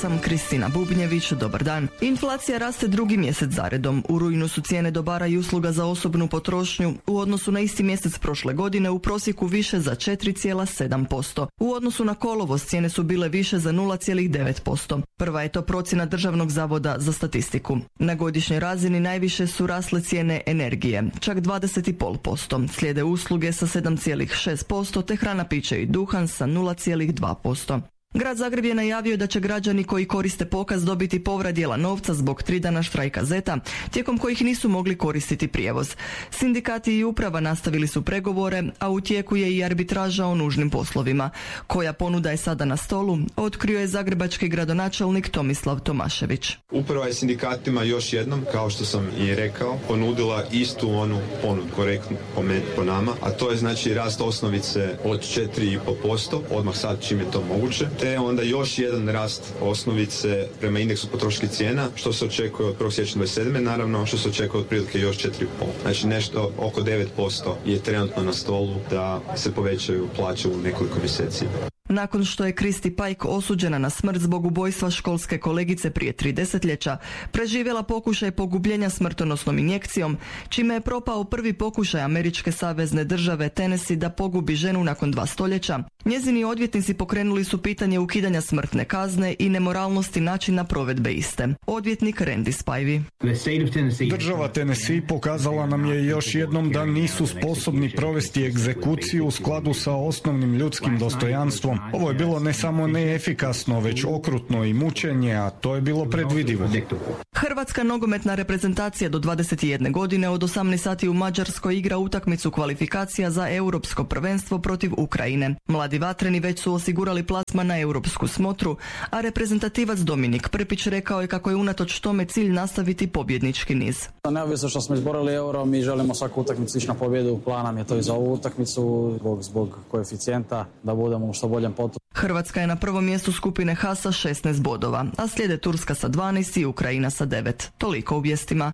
sam Kristina Bubnjević, dobar dan. Inflacija raste drugi mjesec zaredom. U rujnu su cijene dobara i usluga za osobnu potrošnju u odnosu na isti mjesec prošle godine u prosjeku više za 4,7%. U odnosu na kolovoz cijene su bile više za 0,9%. Prva je to procjena Državnog zavoda za statistiku. Na godišnjoj razini najviše su rasle cijene energije, čak 20,5%. Slijede usluge sa 7,6% te hrana, piće i duhan sa 0,2%. Grad Zagreb je najavio da će građani koji koriste pokaz dobiti povrat dijela novca zbog 3 dana štrajka ZET-a, tijekom kojih nisu mogli koristiti prijevoz. Sindikati i uprava nastavili su pregovore, a u tijeku je i arbitraža o nužnim poslovima. Koja ponuda je sada na stolu, otkrio je zagrebački gradonačelnik Tomislav Tomašević. Uprava je sindikatima još jednom, kao što sam i rekao, ponudila istu onu ponudu, korektnu po nama, a to je znači rast osnovice od 4,5%, odmah sad čim je to moguće, te onda još jedan rast osnovice prema indeksu potrošačkih cijena, što se očekuje od 1. siječnja 2027. naravno, što se očekuje otprilike još 4,5%. Znači nešto oko 9% je trenutno na stolu da se povećaju plaće u nekoliko mjeseci. Nakon što je Kristi Pajk osuđena na smrt zbog ubojstva školske kolegice prije 3 desetljeća, preživjela pokušaj pogubljenja smrtonosnom injekcijom, čime je propao prvi pokušaj američke savezne države Tennessee da pogubi ženu nakon 2 stoljeća, njezini odvjetnici pokrenuli su pitanje ukidanja smrtne kazne i nemoralnosti načina provedbe iste. Odvjetnik Randy Spivey. Država Tennessee pokazala nam je još jednom da nisu sposobni provesti egzekuciju u skladu sa osnovnim ljudskim dostojanstvom. Ovo je bilo ne samo neefikasno, već okrutno i mučenje, a to je bilo predvidivo. Hrvatska nogometna reprezentacija do 21 godine od 18 sati u Mađarskoj igra utakmicu kvalifikacija za europsko prvenstvo protiv Ukrajine. Mladi vatreni već su osigurali plasman na europsku smotru, a reprezentativac Dominik Prpić rekao je kako je unatoč tome cilj nastaviti pobjednički niz. Neovisno što smo izborili euro, mi želimo svaku utakmicu ići na pobjedu. Plan nam je to i za ovu utakmicu, zbog koeficijenta, da budemo što boljem potu. Hrvatska je na prvom mjestu skupine H sa 16 bodova, a slijede Turska sa 12 i Ukrajina sa 9. Toliko u vijestima.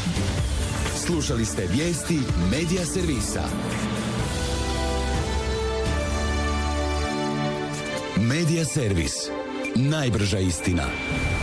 Slušali ste vijesti Medija servisa. Medija servis. Najbrža istina.